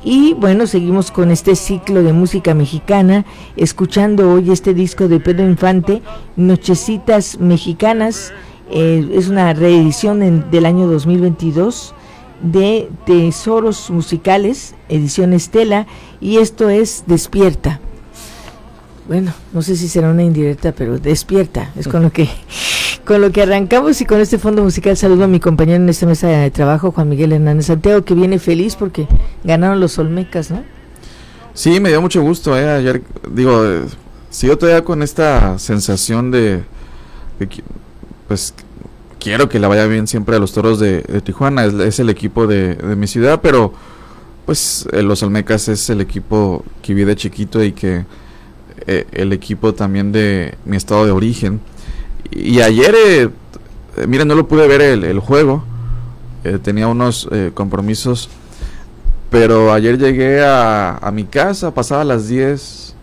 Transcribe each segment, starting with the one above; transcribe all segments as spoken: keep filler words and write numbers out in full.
Y bueno, seguimos con este ciclo de música mexicana, escuchando hoy este disco de Pedro Infante, Nochecitas Mexicanas. Eh, es una reedición en, del año dos mil veintidós de Tesoros Musicales, edición Estela, y esto es Despierta. Bueno, no sé si será una indirecta, pero despierta, es con lo que con lo que arrancamos. Y con este fondo musical saludo a mi compañero en esta mesa de trabajo, Juan Miguel Hernández Santiago, que viene feliz porque ganaron los Olmecas, ¿no? Sí, me dio mucho gusto, eh, ayer, digo, eh, sigo todavía con esta sensación de, de pues, quiero que la vaya bien siempre a los Toros de, de Tijuana, es, es el equipo de, de mi ciudad, pero, pues, eh, los Olmecas es el equipo que vi de chiquito y que Eh, el equipo también de mi estado de origen. Y, y ayer, eh, eh, miren, no lo pude ver el, el juego, eh, tenía unos eh, compromisos, pero ayer llegué a, a mi casa, pasaba las diez,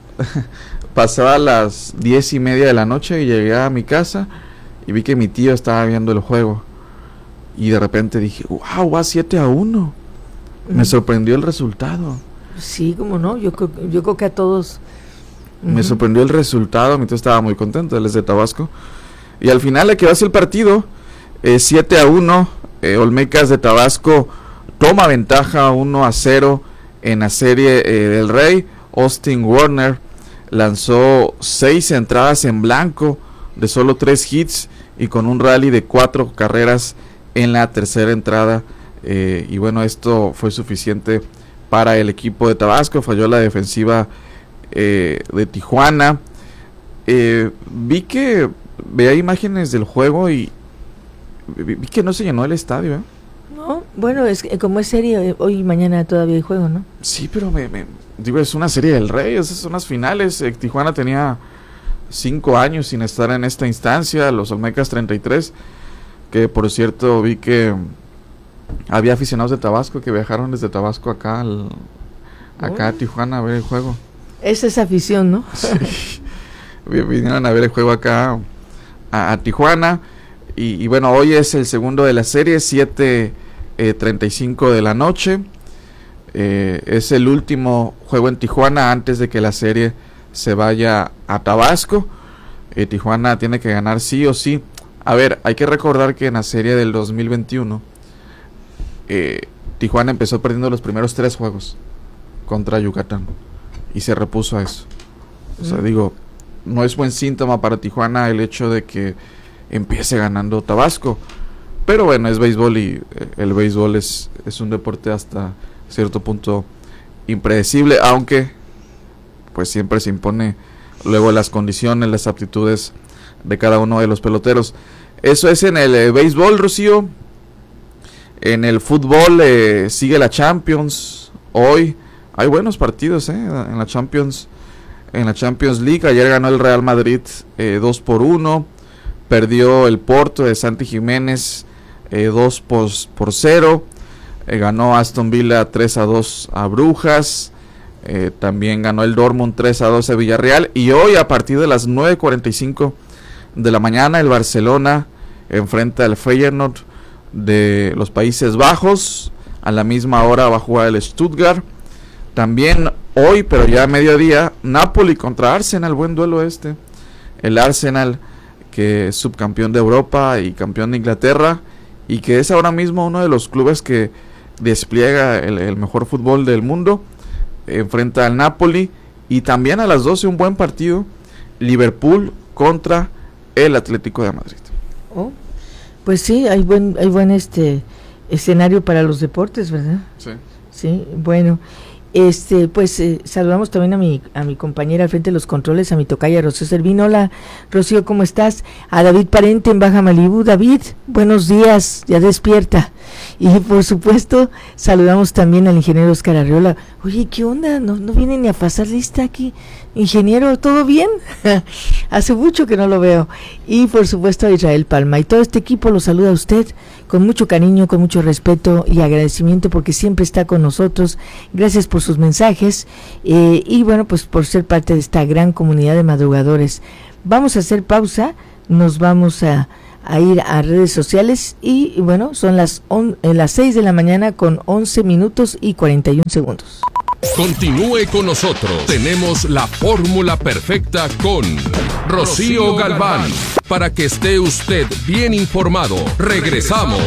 pasaba las diez y media de la noche y llegué a mi casa y vi que mi tío estaba viendo el juego y de repente dije, wow, va siete a uno. Me mm. sorprendió el resultado. Sí, como no, yo, yo creo que a todos... Me uh-huh. sorprendió el resultado, mi tío estaba muy contento, él es de Tabasco. Y al final le quedó así el partido, eh, siete a uno, eh, Olmecas de Tabasco toma ventaja uno a cero en la serie eh, del Rey. Austin Warner lanzó seis entradas en blanco de solo tres hits y con un rally de cuatro carreras en la tercera entrada. Eh, y bueno, esto fue suficiente para el equipo de Tabasco, falló la defensiva Eh, de Tijuana. eh, vi que veía imágenes del juego y vi, vi que no se llenó el estadio, ¿eh? No, bueno, es que como es serie, hoy y mañana todavía hay juego, ¿no? Sí, pero me, me digo, es una serie del Rey, esas son las finales. eh, Tijuana tenía cinco años sin estar en esta instancia, los Olmecas treinta y tres, que por cierto vi que había aficionados de Tabasco que viajaron desde Tabasco acá al, acá oh. a Tijuana a ver el juego. Esa es afición, ¿no? Sí. Vinieron a ver el juego acá a, a Tijuana. Y, y bueno, hoy es el segundo de la serie, siete treinta y cinco de la noche. Eh, es el último juego en Tijuana antes de que la serie se vaya a Tabasco. Eh, Tijuana tiene que ganar sí o sí. A ver, hay que recordar que en la serie del dos mil veintiuno, eh, Tijuana empezó perdiendo los primeros tres juegos contra Yucatán. Y se repuso a eso. O sea, mm. digo, no es buen síntoma para Tijuana el hecho de que empiece ganando Tabasco. Pero bueno, es béisbol y el béisbol es, es un deporte hasta cierto punto impredecible, aunque pues siempre se impone luego las condiciones, las aptitudes de cada uno de los peloteros. Eso es en el eh, béisbol, Rocío. En el fútbol eh, sigue la Champions hoy. Hay buenos partidos, ¿eh? En la Champions, en la Champions League. Ayer ganó el Real Madrid eh, dos por uno. Perdió el Porto de Santi Jiménez eh, dos por cero. Eh, ganó Aston Villa tres a dos a Brujas. Eh, también ganó el Dortmund tres a dos a Villarreal. Y hoy a partir de las nueve cuarenta y cinco de la mañana el Barcelona enfrenta al Feyenoord de los Países Bajos. A la misma hora va a jugar el Stuttgart. También hoy, pero ya a mediodía, Napoli contra Arsenal, buen duelo este. El Arsenal, que es subcampeón de Europa y campeón de Inglaterra, y que es ahora mismo uno de los clubes que despliega el, el mejor fútbol del mundo, enfrenta al Napoli. Y también a las doce un buen partido, Liverpool contra el Atlético de Madrid. Oh, pues sí, hay buen, hay buen este escenario para los deportes, ¿verdad? Sí. Sí, bueno. Este, pues eh, saludamos también a mi a mi compañera al frente de los controles, a mi tocaya Rocío Servín. Hola, Rocío, ¿cómo estás? A David Parente en Baja Malibú. David, buenos días, ya despierta. Y por supuesto, saludamos también al ingeniero Oscar Arriola. Oye, ¿qué onda? ¿No, no viene ni a pasar lista aquí? Ingeniero, ¿todo bien? Hace mucho que no lo veo. Y por supuesto a Israel Palma. Y todo este equipo lo saluda a usted con mucho cariño, con mucho respeto y agradecimiento porque siempre está con nosotros. Gracias por sus mensajes eh, y bueno, pues por ser parte de esta gran comunidad de madrugadores. Vamos a hacer pausa, nos vamos a, a ir a redes sociales y, y bueno, son las, on, eh, las seis de la mañana con once minutos y cuarenta y un segundos. Continúe con nosotros. Tenemos la fórmula perfecta con Rocío Galván para que esté usted bien informado. Regresamos.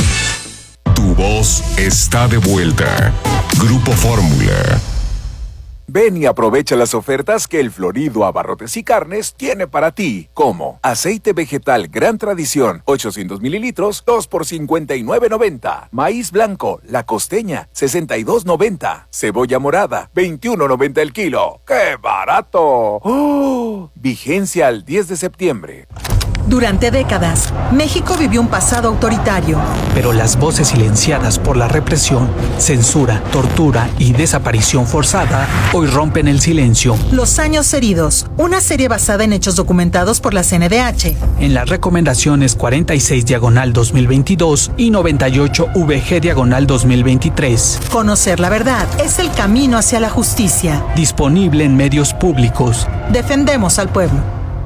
Tu voz está de vuelta. Grupo Fórmula. Ven y aprovecha las ofertas que el Florido Abarrotes y Carnes tiene para ti, como aceite vegetal Gran Tradición, ochocientos mililitros, dos por cincuenta y nueve noventa. Maíz blanco, La Costeña, sesenta y dos noventa. Cebolla morada, veintiuno noventa el kilo. ¡Qué barato! ¡Oh! Vigencia al diez de septiembre. Durante décadas, México vivió un pasado autoritario. Pero las voces silenciadas por la represión, censura, tortura y desaparición forzada hoy rompen el silencio. Los años heridos, una serie basada en hechos documentados por la C N D H. En las recomendaciones cuarenta y seis diagonal dos mil veintidós y noventa y ocho V G diagonal dos mil veintitrés. Conocer la verdad es el camino hacia la justicia. Disponible en medios públicos. Defendemos al pueblo.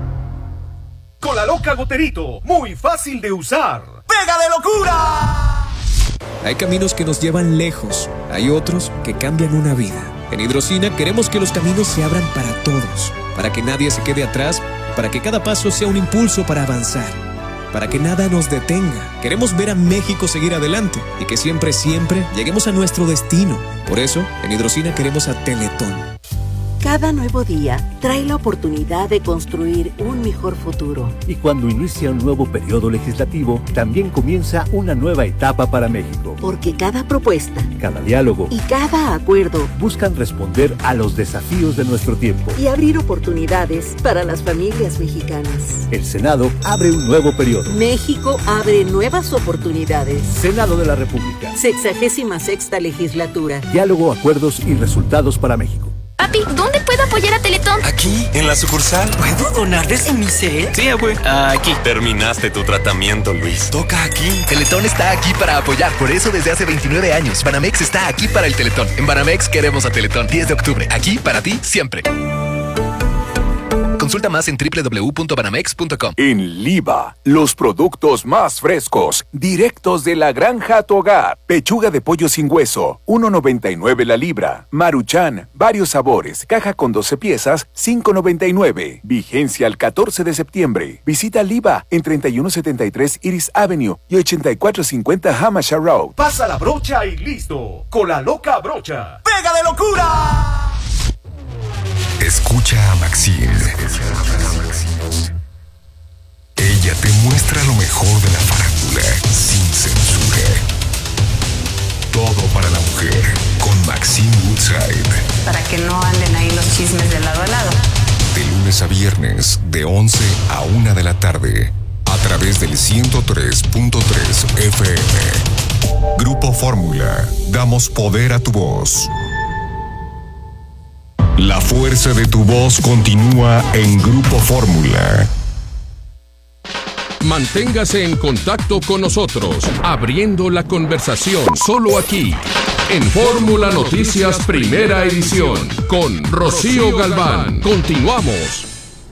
Con la Loca Goterito, muy fácil de usar. ¡Pega de locura! Hay caminos que nos llevan lejos, hay otros que cambian una vida. En Hidrocina queremos que los caminos se abran para todos, para que nadie se quede atrás, para que cada paso sea un impulso para avanzar, para que nada nos detenga. Queremos ver a México seguir adelante y que siempre, siempre lleguemos a nuestro destino. Por eso, en Hidrocina queremos a Teletón. Cada nuevo día trae la oportunidad de construir un mejor futuro. Y cuando inicia un nuevo periodo legislativo, también comienza una nueva etapa para México. Porque cada propuesta, cada diálogo y cada acuerdo buscan responder a los desafíos de nuestro tiempo y abrir oportunidades para las familias mexicanas. El Senado abre un nuevo periodo. México abre nuevas oportunidades. Senado de la República. Sexagésima sexta legislatura. Diálogo, acuerdos y resultados para México. Papi, ¿dónde puedo apoyar a Teletón? Aquí, en la sucursal. ¿Puedo donar desde mi cel? Sí, güey. Aquí. Terminaste tu tratamiento, Luis. Toca aquí. Teletón está aquí para apoyar. Por eso desde hace veintinueve años, Banamex está aquí para el Teletón. En Banamex queremos a Teletón. diez de octubre. Aquí para ti siempre. Consulta más en doble u doble u doble u punto banamex punto com. En Liva, los productos más frescos, directos de la granja a tu hogar. Pechuga de pollo sin hueso, uno noventa y nueve la libra. Maruchan, varios sabores, caja con doce piezas, cinco noventa y nueve. Vigencia al catorce de septiembre. Visita Liva en treinta y uno setenta y tres Iris Avenue y ochenta y cuatro cincuenta Hamasha Road. Pasa la brocha y listo. Con la Loca Brocha. ¡Pega de locura! Escucha a Maxine. Ella te muestra lo mejor de la farándula sin censura. Todo para la mujer con Maxine Woodside. Para que no anden ahí los chismes de lado a lado. De lunes a viernes, de once a una de la tarde, a través del ciento tres punto tres F M. Grupo Fórmula. Damos poder a tu voz. La fuerza de tu voz continúa en Grupo Fórmula. Manténgase en contacto con nosotros, abriendo la conversación solo aquí, en Fórmula Noticias Primera Edición, con Rocío Galván. Continuamos.